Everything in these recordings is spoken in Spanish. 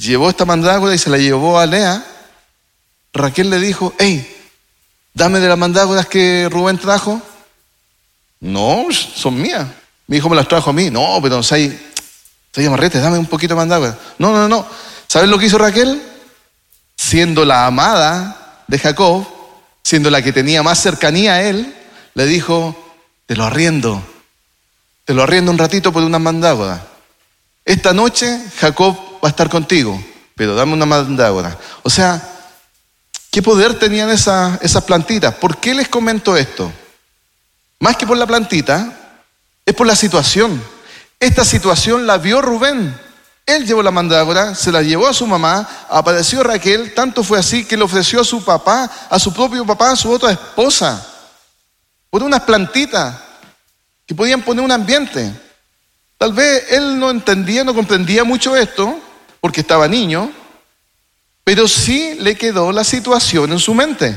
llevó esta mandrágora y se la llevó a Lea, Raquel le dijo: hey, dame de las mandrágoras que Rubén trajo. No, son mías. Mi hijo me las trajo a mí. No, pero soy amarrete, dame un poquito de mandrágora. No. ¿Sabes lo que hizo Raquel? Siendo la amada de Jacob, siendo la que tenía más cercanía a él, le dijo: te lo arriendo un ratito por una mandrágora. Esta noche Jacob va a estar contigo, pero dame una mandrágora. O sea, ¿qué poder tenían esas plantitas? ¿Por qué les comento esto? Más que por la plantita, es por la situación. Esta situación la vio Rubén. Él llevó la mandrágora, se la llevó a su mamá, apareció Raquel, tanto fue así que le ofreció a su papá, a su propio papá, a su otra esposa, por unas plantitas que podían poner un ambiente. Tal vez él no entendía, no comprendía mucho esto, porque estaba niño, pero sí le quedó la situación en su mente.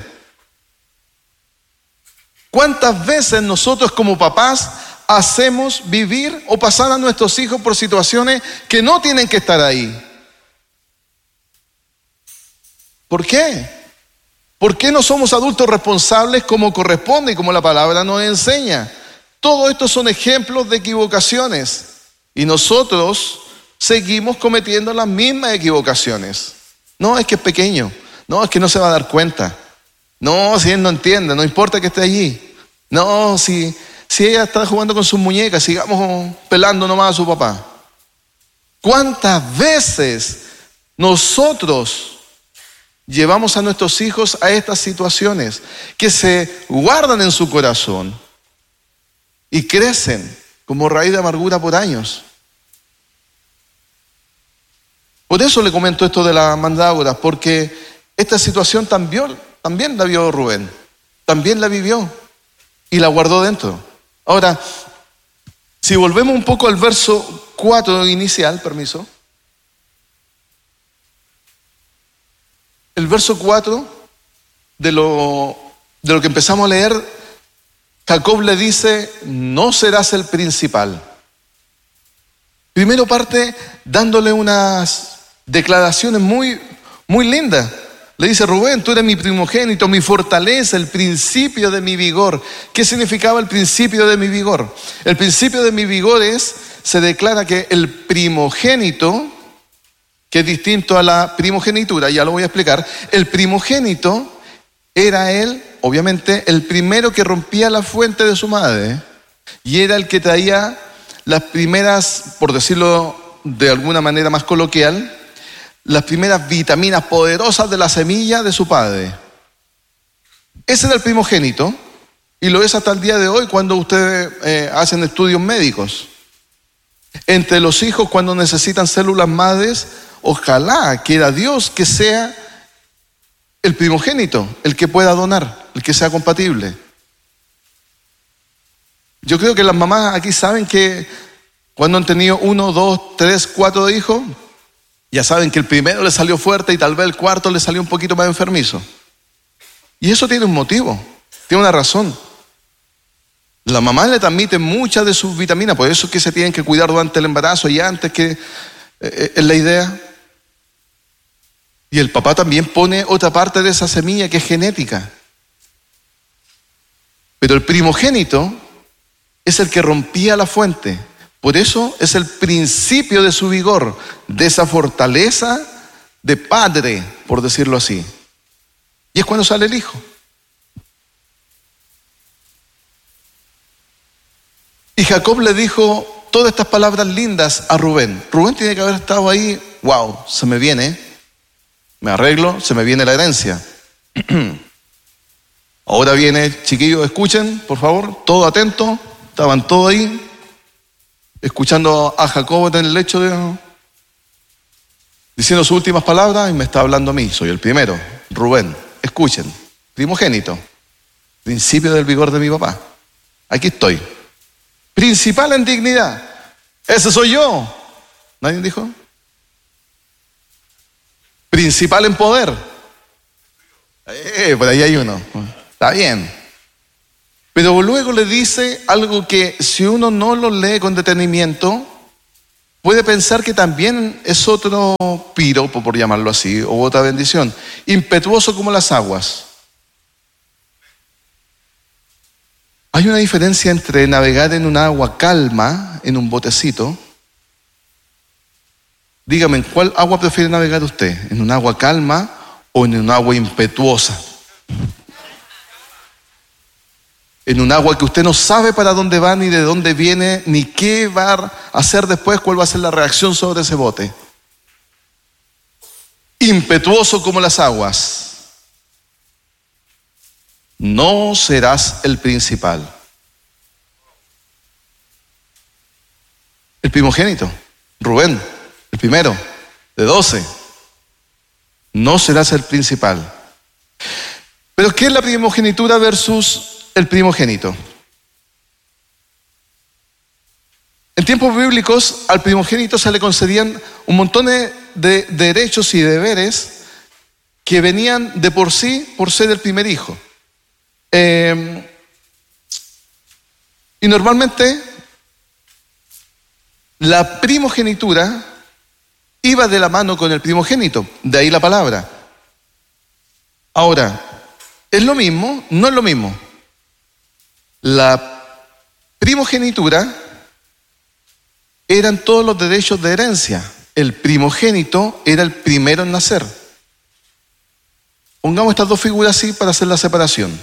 ¿Cuántas veces nosotros como papás hacemos vivir o pasar a nuestros hijos por situaciones que no tienen que estar ahí? ¿Por qué? ¿Por qué no somos adultos responsables como corresponde y como la palabra nos enseña? Todo esto son ejemplos de equivocaciones y nosotros seguimos cometiendo las mismas equivocaciones. No, es que es pequeño. No, es que no se va a dar cuenta. No, si él no entiende, no importa que esté allí. No, si ella está jugando con sus muñecas, sigamos pelando nomás a su papá. ¿Cuántas veces nosotros llevamos a nuestros hijos a estas situaciones que se guardan en su corazón y crecen como raíz de amargura por años? Por eso le comento esto de la mandrágora, porque esta situación también la vio Rubén, también la vivió y la guardó dentro. Ahora, si volvemos un poco al verso 4 inicial, permiso. El verso 4 de lo que empezamos a leer, Jacob le dice: no serás el principal. Primero parte dándole unas declaraciones muy, muy lindas. Le dice: Rubén, tú eres mi primogénito, mi fortaleza, el principio de mi vigor. ¿Qué significaba el principio de mi vigor? El principio de mi vigor se declara que el primogénito, que es distinto a la primogenitura, ya lo voy a explicar. El primogénito era él, obviamente, el primero que rompía la fuente de su madre y era el que traía las primeras, por decirlo de alguna manera más coloquial, las primeras vitaminas poderosas de la semilla de su padre. Ese era el primogénito y lo es hasta el día de hoy cuando ustedes hacen estudios médicos. Entre los hijos, cuando necesitan células madres, ojalá quiera Dios que sea el primogénito el que pueda donar, el que sea compatible. Yo creo que las mamás aquí saben que cuando han tenido 1, 2, 3, 4 hijos, ya saben que el primero le salió fuerte y tal vez el cuarto le salió un poquito más enfermizo. Y eso tiene un motivo, tiene una razón. La mamá le transmite muchas de sus vitaminas, por eso es que se tienen que cuidar durante el embarazo y antes, que es la idea. Y el papá también pone otra parte de esa semilla que es genética. Pero el primogénito es el que rompía la fuente. Por eso es el principio de su vigor, de esa fortaleza de padre, por decirlo así. Y es cuando sale el hijo. Y Jacob le dijo todas estas palabras lindas a Rubén. Rubén tiene que haber estado ahí: wow, se me viene, me arreglo, se me viene la herencia. Ahora viene, chiquillos, escuchen, por favor, todo atento. Estaban todos ahí, escuchando a Jacob en el lecho, diciendo sus últimas palabras, y me está hablando a mí. Soy el primero, Rubén. Escuchen, primogénito, principio del vigor de mi papá. Aquí estoy. Principal en dignidad. Ese soy yo. ¿Nadie dijo? Principal en poder. Por ahí hay uno. Está bien. Pero luego le dice algo que si uno no lo lee con detenimiento, puede pensar que también es otro piropo, por llamarlo así, o otra bendición. Impetuoso como las aguas. Hay una diferencia entre navegar en un agua calma, en un botecito. Dígame, ¿en cuál agua prefiere navegar usted? ¿En un agua calma o en un agua impetuosa? En un agua que usted no sabe para dónde va, ni de dónde viene, ni qué va a hacer después, cuál va a ser la reacción sobre ese bote. Impetuoso como las aguas. No serás el principal. El primogénito, Rubén, el primero, de 12. No serás el principal. Pero ¿qué es la primogenitura versus el primogénito? En tiempos bíblicos al primogénito se le concedían un montón de derechos y deberes que venían de por sí por ser el primer hijo. Y normalmente la primogenitura iba de la mano con el primogénito, de ahí la palabra. Ahora, ¿es lo mismo? No es lo mismo. La primogenitura eran todos los derechos de herencia. El primogénito era el primero en nacer. Pongamos estas dos figuras así para hacer la separación.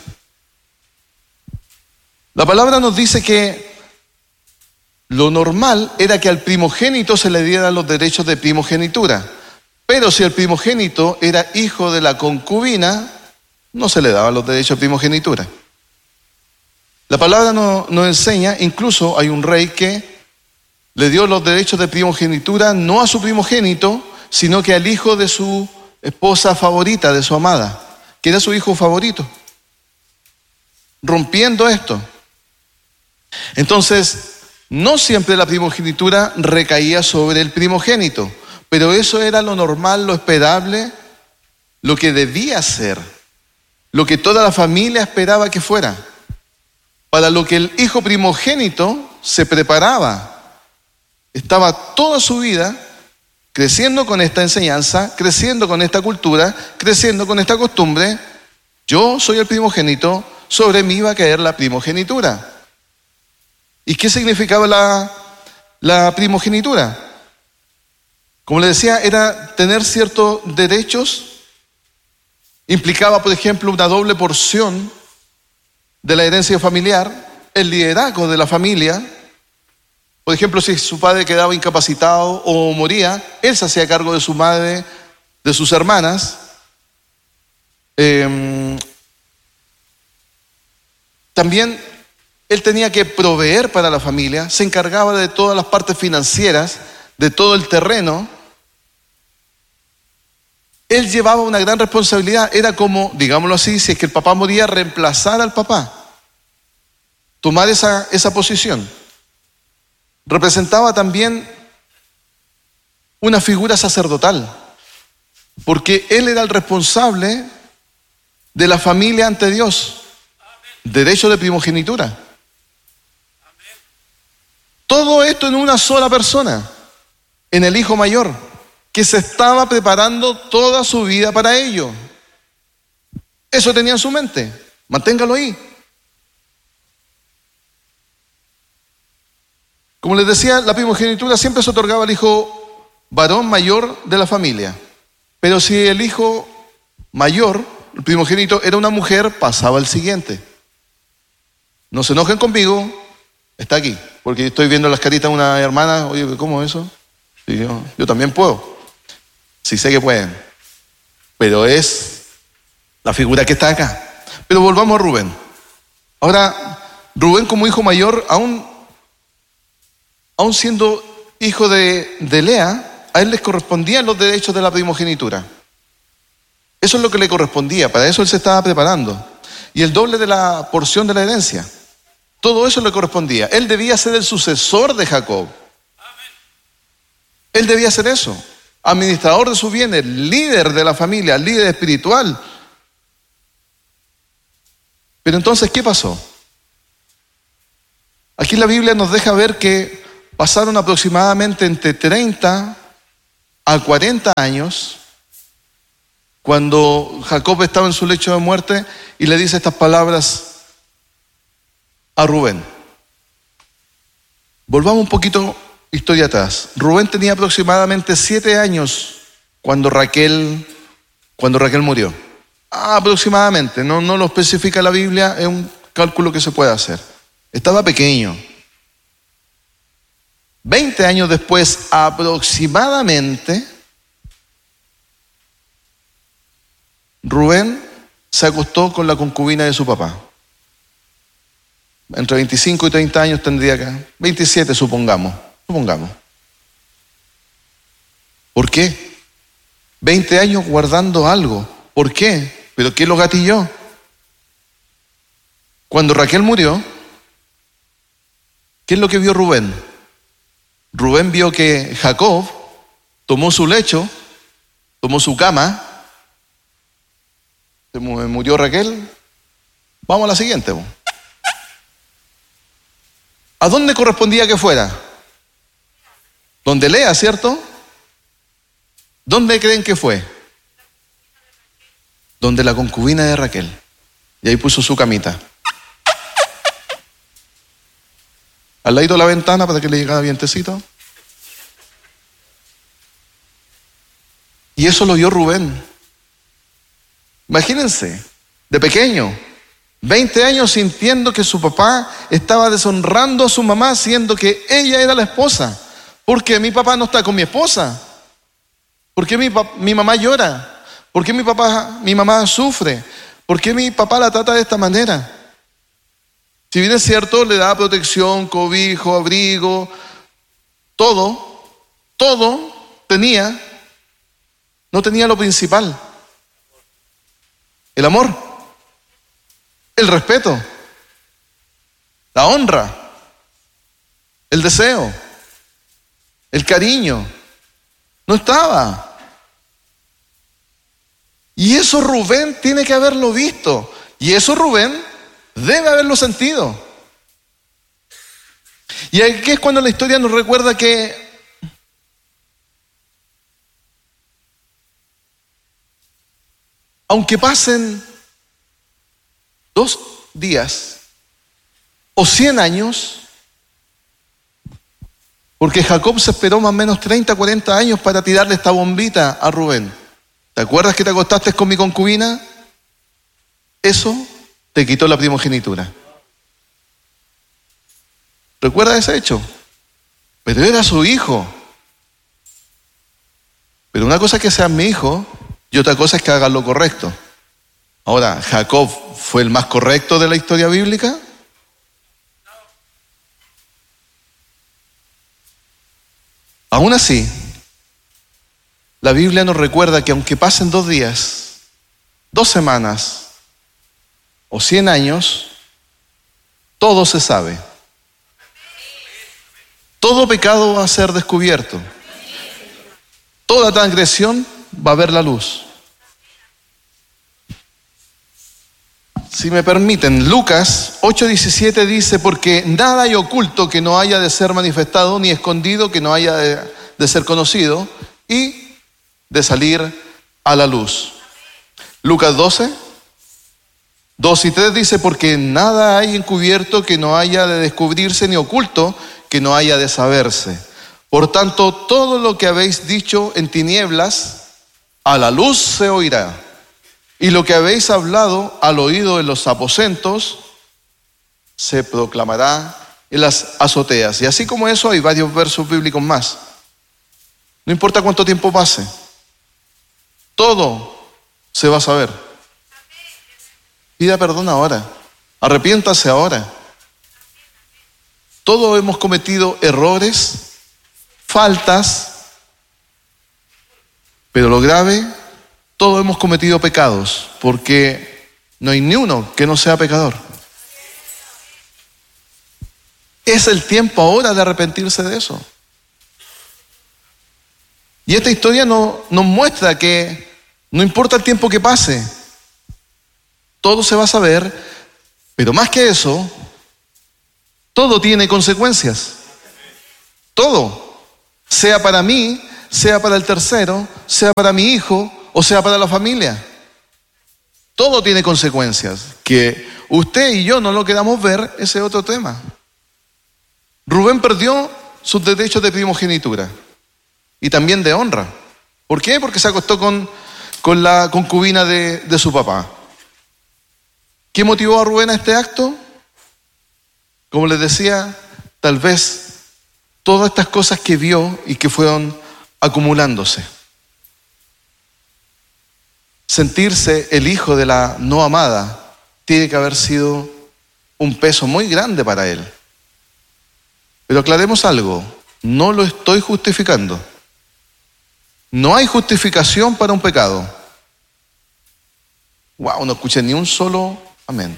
La palabra nos dice que lo normal era que al primogénito se le dieran los derechos de primogenitura. Pero si el primogénito era hijo de la concubina, no se le daban los derechos de primogenitura. La palabra nos enseña, incluso hay un rey que le dio los derechos de primogenitura no a su primogénito, sino que al hijo de su esposa favorita, de su amada, que era su hijo favorito, rompiendo esto. Entonces, no siempre la primogenitura recaía sobre el primogénito, pero eso era lo normal, lo esperable, lo que debía ser, lo que toda la familia esperaba que fuera, para lo que el hijo primogénito se preparaba. Estaba toda su vida creciendo con esta enseñanza, creciendo con esta cultura, creciendo con esta costumbre. Yo soy el primogénito, sobre mí va a caer la primogenitura. ¿Y qué significaba la primogenitura? Como le decía, era tener ciertos derechos. Implicaba, por ejemplo, una doble porción de la herencia familiar, el liderazgo de la familia. Por ejemplo, si su padre quedaba incapacitado o moría, él se hacía cargo de su madre, de sus hermanas. También él tenía que proveer para la familia, se encargaba de todas las partes financieras, de todo el terreno. Él llevaba una gran responsabilidad, era como, digámoslo así, si es que el papá moría, reemplazar al papá, tomar esa posición. Representaba también una figura sacerdotal, porque él era el responsable de la familia ante Dios, derecho de primogenitura. Todo esto en una sola persona, en el hijo mayor, que se estaba preparando toda su vida para ello. Eso tenía en su mente, manténgalo ahí. Como les decía, la primogenitura siempre se otorgaba al hijo varón mayor de la familia. Pero si el hijo mayor, el primogénito, era una mujer, pasaba al siguiente. No se enojen conmigo, está aquí, porque estoy viendo las caritas de una hermana. Oye, ¿cómo es eso? Sí, yo también puedo. Sí sé que pueden. Pero es la figura que está acá. Pero volvamos a Rubén. Ahora, Rubén como hijo mayor, aún siendo hijo de Lea, a él les correspondían los derechos de la primogenitura. Eso es lo que le correspondía, para eso él se estaba preparando. Y el doble de la porción de la herencia. Todo eso le correspondía. Él debía ser el sucesor de Jacob. Él debía ser eso. Administrador de sus bienes, líder de la familia, líder espiritual. Pero entonces, ¿qué pasó? Aquí la Biblia nos deja ver que pasaron aproximadamente entre 30 a 40 años cuando Jacob estaba en su lecho de muerte y le dice estas palabras a Rubén. Volvamos un poquito historia atrás. Rubén tenía aproximadamente 7 años cuando Raquel murió. Aproximadamente, no lo especifica la Biblia, es un cálculo que se puede hacer. Estaba pequeño. 20 años después, aproximadamente, Rubén se acostó con la concubina de su papá. Entre 25 y 30 años tendría que, 27 supongamos. ¿Por qué? 20 años guardando algo. ¿Por qué? ¿Pero qué lo gatilló? Cuando Raquel murió, ¿qué es lo que vio Rubén? Rubén vio que Jacob tomó su lecho, tomó su cama. Se murió Raquel. Vamos a la siguiente. ¿A dónde correspondía que fuera? Donde Lea, ¿cierto? ¿Dónde creen que fue? Donde la concubina de Raquel. Y ahí puso su camita. Al ladito de la ventana para que le llegara vientecito. Y eso lo vio Rubén. Imagínense, de pequeño, 20 años sintiendo que su papá estaba deshonrando a su mamá, siendo que ella era la esposa. ¿Por qué mi papá no está con mi esposa? ¿Por qué mi mamá llora? ¿Por qué mi mamá sufre? ¿Por qué mi papá la trata de esta manera? Si bien es cierto, le da protección, cobijo, abrigo, todo tenía, no tenía lo principal. El amor, el respeto, la honra, el deseo, el cariño. No estaba. Y eso Rubén tiene que haberlo visto. Y eso Rubén debe haberlo sentido. Y aquí es cuando la historia nos recuerda que aunque pasen 2 días o 100 años, porque Jacob se esperó más o menos 30, 40 años para tirarle esta bombita a Rubén. ¿Te acuerdas que te acostaste con mi concubina? Eso te quitó la primogenitura. ¿Recuerdas ese hecho? Pero era su hijo. Pero una cosa es que seas mi hijo y otra cosa es que hagas lo correcto. Ahora, ¿Jacob fue el más correcto de la historia bíblica? Aún así, la Biblia nos recuerda que aunque pasen 2 días, 2 semanas o 100 años, todo se sabe. Todo pecado va a ser descubierto. Toda transgresión va a ver la luz. Si me permiten, Lucas 8:17 dice, porque nada hay oculto que no haya de ser manifestado, ni escondido que no haya de ser conocido y de salir a la luz. Lucas 12:2-3 dice, porque nada hay encubierto que no haya de descubrirse, ni oculto que no haya de saberse. Por tanto, todo lo que habéis dicho en tinieblas, a la luz se oirá. Y lo que habéis hablado al oído en los aposentos, se proclamará en las azoteas. Y así como eso, hay varios versos bíblicos más. No importa cuánto tiempo pase, todo se va a saber. Pida perdón ahora, arrepiéntase ahora. Todos hemos cometido errores, faltas, pero lo grave, todos hemos cometido pecados, porque no hay ni uno que no sea pecador. Es el tiempo ahora de arrepentirse de eso. Y esta historia nos muestra que no importa el tiempo que pase, todo se va a saber, pero más que eso, todo tiene consecuencias. Todo. Sea para mí, sea para el tercero, sea para mi hijo o sea para la familia. Todo tiene consecuencias. Que usted y yo no lo queramos ver, ese es otro tema. Rubén perdió sus derechos de primogenitura y también de honra. ¿Por qué? Porque se acostó con la concubina de su papá. ¿Qué motivó a Rubén a este acto? Como les decía, tal vez todas estas cosas que vio y que fueron acumulándose. Sentirse el hijo de la no amada tiene que haber sido un peso muy grande para él. Pero aclaremos algo, no lo estoy justificando. No hay justificación para un pecado. Wow, no escuché ni un solo amén.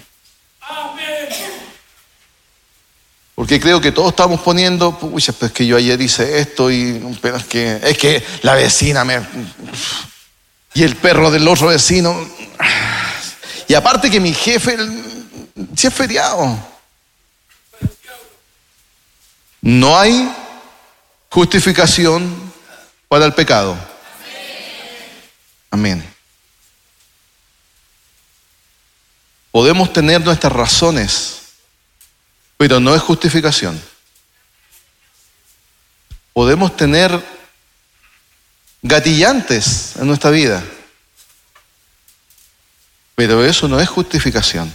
Porque creo que todos estamos poniendo, pucha, pues que yo ayer hice esto y pero es que la vecina y el perro del otro vecino. Y aparte que mi jefe, si es feriado. No hay justificación para el pecado. Amén. Podemos tener nuestras razones, pero no es justificación. Podemos tener gatillantes en nuestra vida, pero eso no es justificación.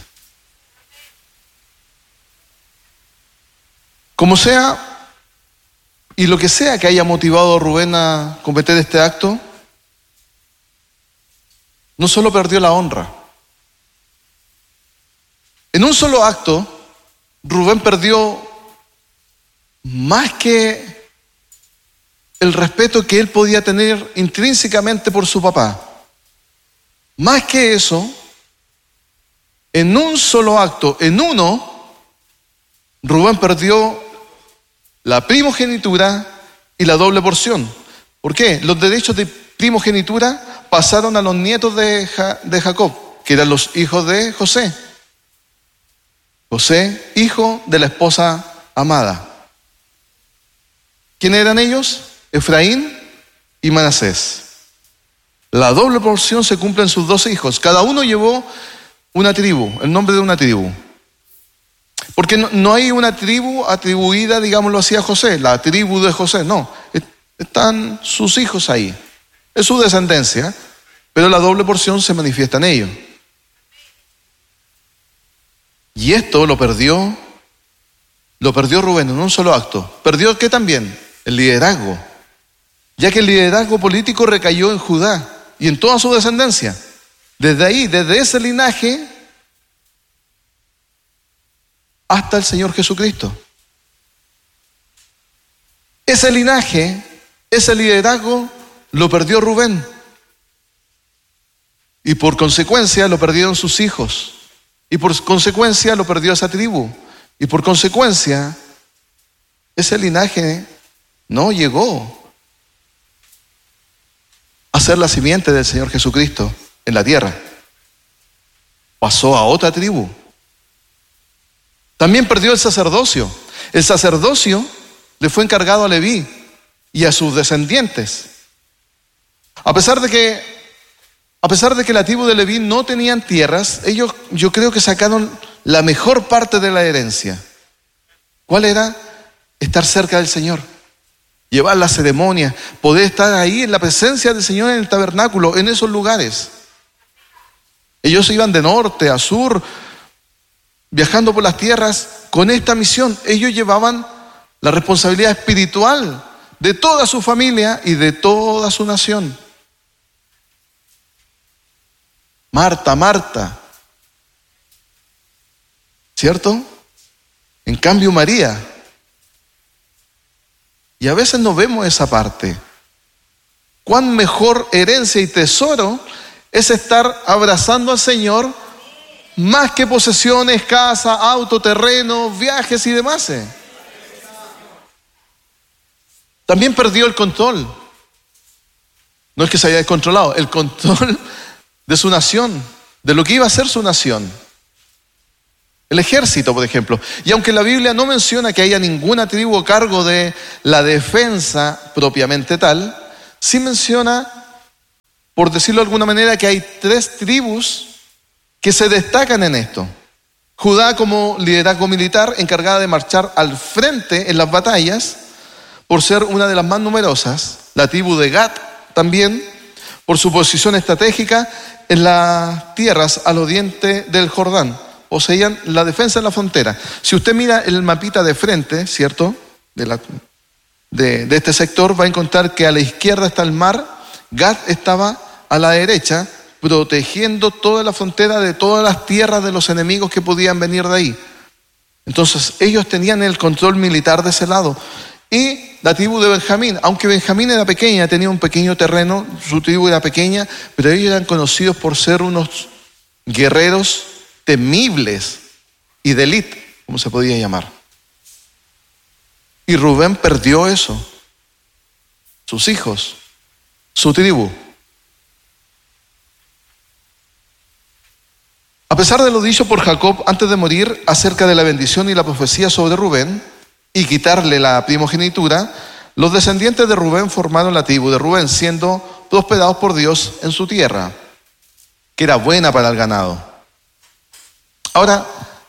Como sea, y lo que sea que haya motivado a Rubén a cometer este acto, no solo perdió la honra. En un solo acto, Rubén perdió más que el respeto que él podía tener intrínsecamente por su papá. Más que eso, en un solo acto, Rubén perdió la primogenitura y la doble porción. ¿Por qué? Los derechos de primogenitura pasaron a los nietos de Jacob, que eran los hijos de José. José, hijo de la esposa amada. ¿Quién eran ellos? Efraín y Manasés. La doble porción se cumple en sus 12 hijos. Cada uno llevó una tribu, el nombre de una tribu. Porque no hay una tribu atribuida, digámoslo así, a José, la tribu de José, no. Están sus hijos ahí. Es su descendencia, pero la doble porción se manifiesta en ellos. Y esto lo perdió Rubén en un solo acto. ¿Perdió qué también? El liderazgo. Ya que el liderazgo político recayó en Judá y en toda su descendencia. Desde ahí, desde ese linaje, hasta el Señor Jesucristo. Ese linaje, ese liderazgo, lo perdió Rubén. Y por consecuencia lo perdieron sus hijos. Y por consecuencia lo perdió esa tribu. Y por consecuencia, ese linaje no llegó a ser la simiente del Señor Jesucristo en la tierra. Pasó a otra tribu. También perdió el sacerdocio. El sacerdocio le fue encargado a Leví y a sus descendientes. A pesar de que la tribu de Leví no tenían tierras, ellos yo creo que sacaron la mejor parte de la herencia. ¿Cuál era? Estar cerca del Señor, llevar la ceremonia, poder estar ahí en la presencia del Señor en el tabernáculo, en esos lugares. Ellos iban de norte a sur, viajando por las tierras con esta misión. Ellos llevaban la responsabilidad espiritual de toda su familia y de toda su nación. Marta, ¿cierto? En cambio María, y a veces no vemos esa parte. Cuán mejor herencia y tesoro es estar abrazando al Señor más que posesiones, casa, auto, terreno, viajes y demás. También perdió el control. No es que se haya descontrolado, el control de su nación, de lo que iba a ser su nación. el ejército, por ejemplo. Y aunque la Biblia no menciona que haya ninguna tribu a cargo de la defensa propiamente tal, sí menciona, por decirlo de alguna manera, que hay 3 tribus que se destacan en esto. Judá como liderazgo militar, encargada de marchar al frente en las batallas, por ser una de las más numerosas. La tribu de Gad también, por su posición estratégica en las tierras al oriente del Jordán. Poseían la defensa en la frontera. Si usted mira el mapita de frente, ¿cierto?, de este sector, va a encontrar que a la izquierda está el mar. Gad estaba a la derecha, protegiendo toda la frontera de todas las tierras de los enemigos que podían venir de ahí. Entonces ellos tenían el control militar de ese lado. Y la tribu de Benjamín, aunque Benjamín era pequeña, tenía un pequeño terreno, su tribu era pequeña, pero ellos eran conocidos por ser unos guerreros temibles y de élite, como se podía llamar. Y Rubén perdió eso, sus hijos, su tribu. A pesar de lo dicho por Jacob antes de morir acerca de la bendición y la profecía sobre Rubén y quitarle la primogenitura, los descendientes de Rubén formaron la tribu de Rubén, siendo prosperados por Dios en su tierra, que era buena para el ganado. Ahora,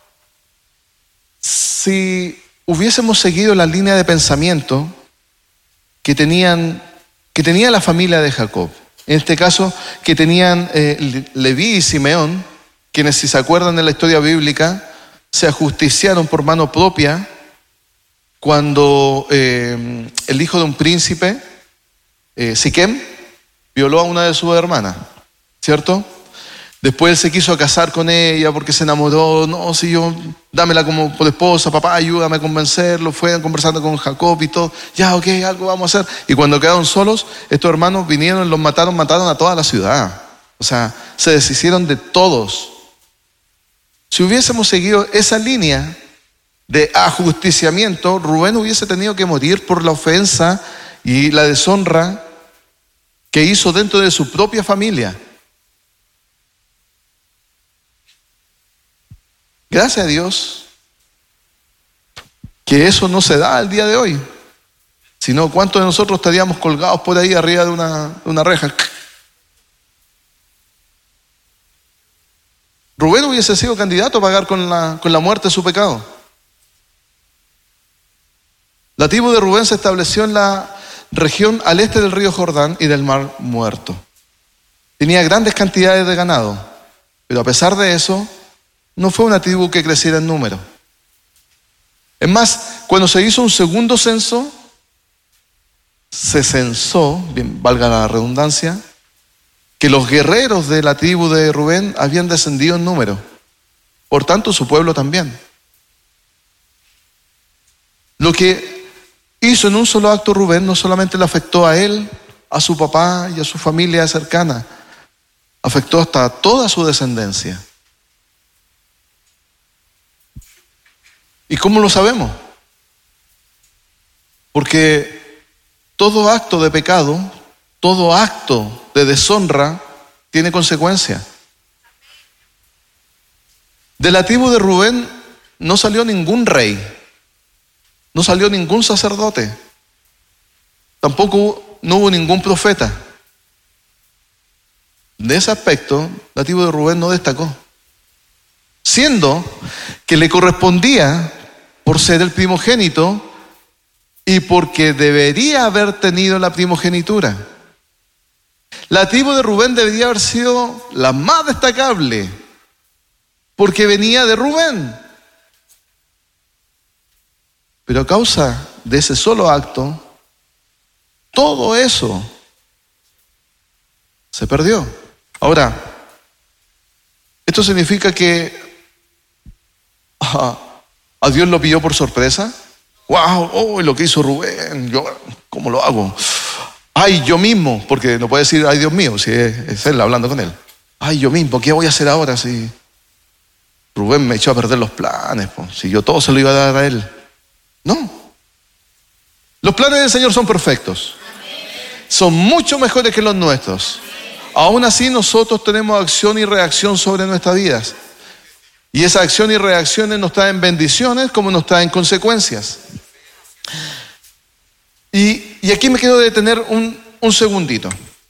si hubiésemos seguido la línea de pensamiento que tenía la familia de Jacob, en este caso que tenían Leví y Simeón, quienes, si se acuerdan de la historia bíblica, se ajusticiaron por mano propia cuando el hijo de un príncipe, Siquem, violó a una de sus hermanas, ¿cierto? Después él se quiso casar con ella porque se enamoró. No, si yo, dámela como por esposa, papá, ayúdame a convencerlo. Fueron conversando con Jacob y todo. Ya, ok, algo vamos a hacer. Y cuando quedaron solos, estos hermanos vinieron, los mataron a toda la ciudad. O sea, se deshicieron de todos. Si hubiésemos seguido esa línea de ajusticiamiento, Rubén hubiese tenido que morir por la ofensa y la deshonra que hizo dentro de su propia familia. Gracias a Dios que eso no se da al día de hoy. Si no, ¿cuántos de nosotros estaríamos colgados por ahí arriba de una reja? Rubén hubiese sido candidato a pagar con la muerte su pecado. La tribu de Rubén se estableció en la región al este del río Jordán y del Mar Muerto. Tenía grandes cantidades de ganado, pero a pesar de eso, no fue una tribu que creciera en número. Es más, cuando se hizo un segundo censo, se censó, bien, valga la redundancia, que los guerreros de la tribu de Rubén habían descendido en número. Por tanto, su pueblo también. Lo que hizo en un solo acto Rubén no solamente le afectó a él, a su papá y a su familia cercana, afectó hasta toda su descendencia. ¿Y cómo lo sabemos? Porque todo acto de pecado, todo acto de deshonra tiene consecuencias. De la tribu de Rubén no salió ningún rey, no salió ningún sacerdote, tampoco no hubo ningún profeta. De ese aspecto, la tribu de Rubén no destacó, siendo que le correspondía por ser el primogénito y porque debería haber tenido la primogenitura. La tribu de Rubén debería haber sido la más destacable, porque venía de Rubén. Pero a causa de ese solo acto, todo eso se perdió. Ahora, ¿esto significa que a Dios lo pilló por sorpresa? ¡Wow! ¡Oh, lo que hizo Rubén! Yo, ¿cómo lo hago? ¡Ay, yo mismo! Porque no puede decir, ¡ay, Dios mío! Si es él hablando con él. ¡Ay, yo mismo! ¿Qué voy a hacer ahora si Rubén me echó a perder los planes? Si yo todo se lo iba a dar a él. No. Los planes del Señor son perfectos. Son mucho mejores que los nuestros. Aún así nosotros tenemos acción y reacción sobre nuestras vidas. Y esa acción y reacciones nos traen bendiciones como nos traen consecuencias. Y aquí me quiero detener un segundito.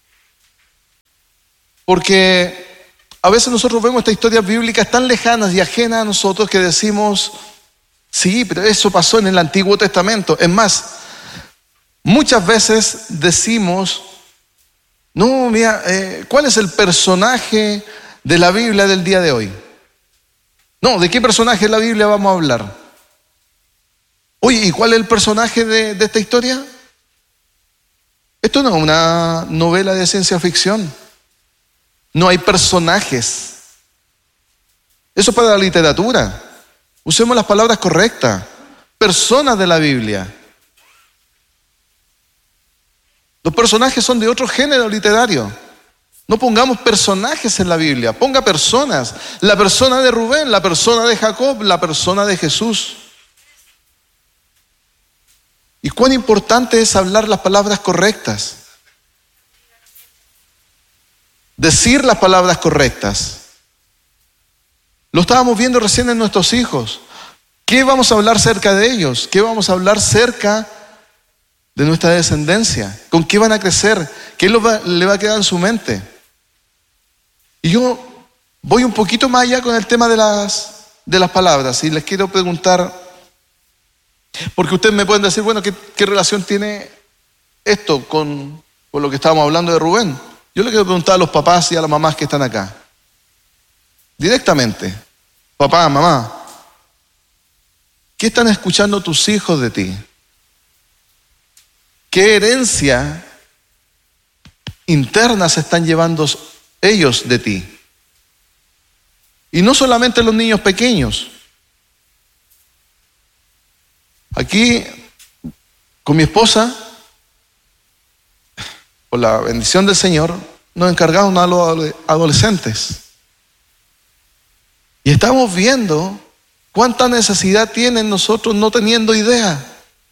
Porque a veces nosotros vemos estas historias bíblicas tan lejanas y ajenas a nosotros que decimos, sí, pero eso pasó en el Antiguo Testamento. Es más, muchas veces decimos, no, mira, ¿cuál es el personaje de la Biblia del día de hoy? No, ¿de qué personaje de la Biblia vamos a hablar? Oye, ¿y cuál es el personaje de esta historia? Esto no es una novela de ciencia ficción. No hay personajes. Eso es para la literatura. Usemos las palabras correctas. Personas de la Biblia. Los personajes son de otro género literario. No pongamos personajes en la Biblia, ponga personas. La persona de Rubén, la persona de Jacob, la persona de Jesús. Y cuán importante es hablar las palabras correctas. Decir las palabras correctas. Lo estábamos viendo recién en nuestros hijos. ¿Qué vamos a hablar cerca de ellos? ¿Qué vamos a hablar cerca de nuestra descendencia? ¿Con qué van a crecer? ¿Qué le va a quedar en su mente? Y yo voy un poquito más allá con el tema de las palabras y les quiero preguntar, porque ustedes me pueden decir, bueno, ¿qué relación tiene esto con lo que estábamos hablando de Rubén? Yo le quiero preguntar a los papás y a las mamás que están acá, directamente, papá, mamá, ¿qué están escuchando tus hijos de ti? ¿Qué herencia interna se están llevando ellos de ti? Y no solamente los niños pequeños. Aquí, con mi esposa, por la bendición del Señor, nos encargamos a los adolescentes. Y estamos viendo cuánta necesidad tienen nosotros no teniendo idea.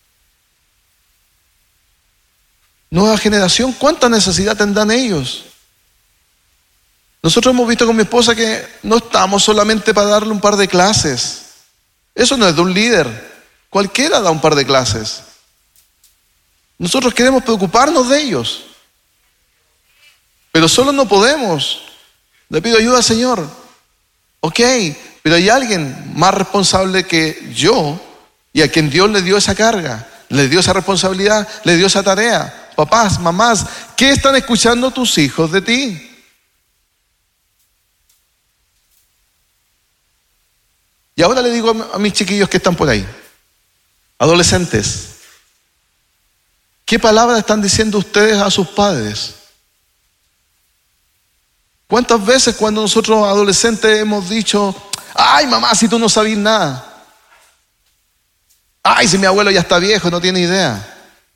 Nueva generación, ¿cuánta necesidad tendrán ellos? Nosotros hemos visto con mi esposa que no estamos solamente para darle un par de clases. Eso no es de un líder. Cualquiera da un par de clases. Nosotros queremos preocuparnos de ellos. Pero solo no podemos. Le pido ayuda al Señor. Ok, pero hay alguien más responsable que yo y a quien Dios le dio esa carga, le dio esa responsabilidad, le dio esa tarea. Papás, mamás, ¿qué están escuchando tus hijos de ti? Y ahora le digo a mis chiquillos que están por ahí, adolescentes, ¿qué palabras están diciendo ustedes a sus padres? ¿Cuántas veces cuando nosotros adolescentes hemos dicho, ay mamá, si tú no sabes nada? Ay, si mi abuelo ya está viejo, no tiene idea.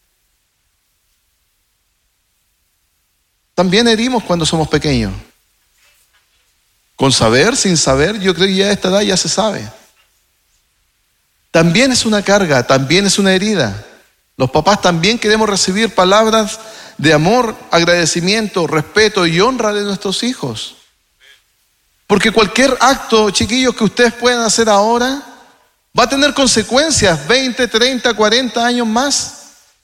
También herimos cuando somos pequeños. Con saber, sin saber, yo creo que ya a esta edad ya se sabe. También es una carga, también es una herida. Los papás también queremos recibir palabras de amor, agradecimiento, respeto y honra de nuestros hijos. Porque cualquier acto, chiquillos, que ustedes puedan hacer ahora, va a tener consecuencias 20, 30, 40 años más.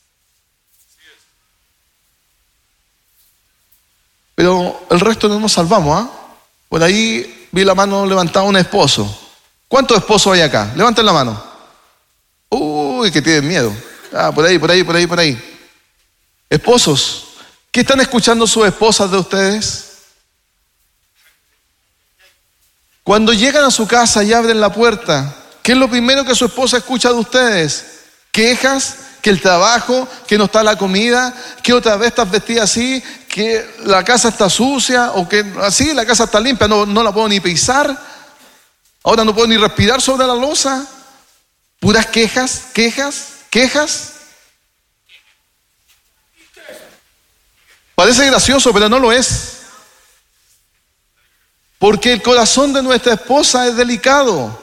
Pero el resto no nos salvamos, ¿ah? Por ahí vi la mano levantada un esposo. ¿Cuántos esposos hay acá? Levanten la mano. Uy, que tienen miedo. Ah, por ahí. Esposos, ¿qué están escuchando sus esposas de ustedes? Cuando llegan a su casa y abren la puerta, ¿qué es lo primero que su esposa escucha de ustedes? ¿Quejas? ¿Que el trabajo? ¿Que no está la comida? ¿Que otra vez estás vestida así? ¿Que la casa está sucia? ¿O que así la casa está limpia? No la puedo ni pisar. Ahora no puedo ni respirar sobre la loza. Puras quejas. Parece gracioso, pero no lo es. Porque el corazón de nuestra esposa es delicado.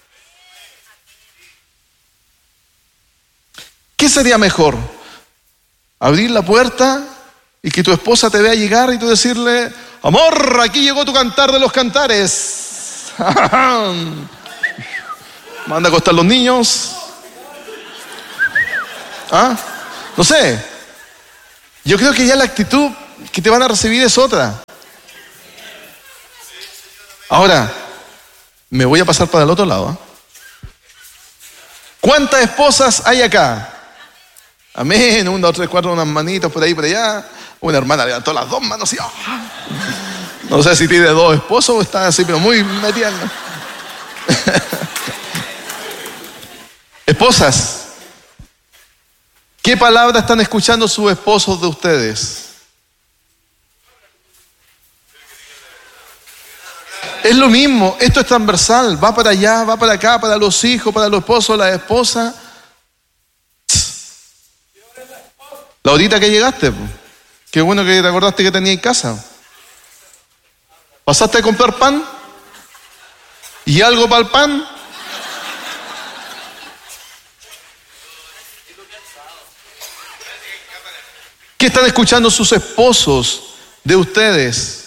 ¿Qué sería mejor? Abrir la puerta y que tu esposa te vea llegar y tú decirle, amor, aquí llegó tu cantar de los cantares. Manda a acostar los niños. ¿Ah? No sé. Yo creo que ya la actitud que te van a recibir es otra. Ahora, me voy a pasar para el otro lado. ¿Eh? ¿Cuántas esposas hay acá? Amén. 1, 2, 3, 4, unas manitos por ahí, por allá. Una hermana levantó las 2 manos y... No sé si tiene 2 esposos o está así, pero muy metida. Esposas, ¿qué palabras están escuchando sus esposos de ustedes? Es lo mismo, esto es transversal, va para allá, va para acá, para los hijos, para los esposos, la esposa. La horita que llegaste, qué bueno que te acordaste que tenía en casa. ¿Pasaste a comprar pan? ¿Y algo para el pan? ¿Qué están escuchando sus esposos de ustedes?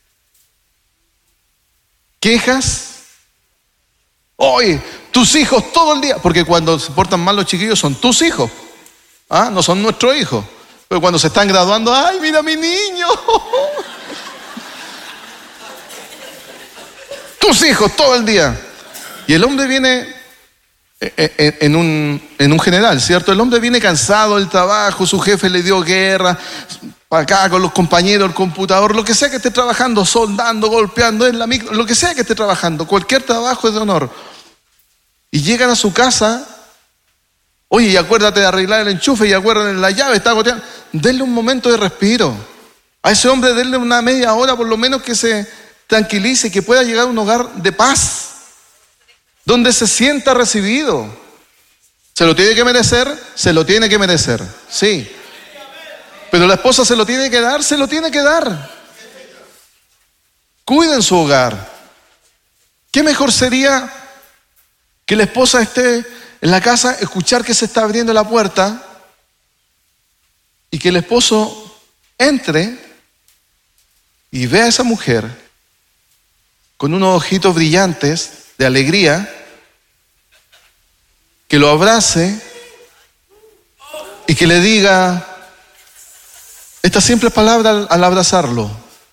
¿Quejas? Oye, tus hijos todo el día, porque cuando se portan mal los chiquillos son tus hijos, ¿ah? No son nuestros hijos. Pero cuando se están graduando, ¡ay, mira mi niño! Tus hijos todo el día. Y el hombre viene en un general, ¿cierto? El hombre viene cansado del trabajo, su jefe le dio guerra, para acá con los compañeros, el computador, lo que sea que esté trabajando, soldando, golpeando, en la micro, lo que sea que esté trabajando, cualquier trabajo es de honor. Y llegan a su casa, oye, y acuérdate de arreglar el enchufe, y acuérdate de la llave, está goteando. Denle un momento de respiro. A ese hombre denle una media hora por lo menos que se tranquilice, que pueda llegar a un hogar de paz, donde se sienta recibido. ¿Se lo tiene que merecer? Se lo tiene que merecer, sí. Pero la esposa se lo tiene que dar, se lo tiene que dar. Cuiden su hogar. ¿Qué mejor sería que la esposa esté en la casa, escuchar que se está abriendo la puerta y que el esposo entre y vea a esa mujer con unos ojitos brillantes de alegría, que lo abrace y que le diga estas simples palabras al abrazarlo?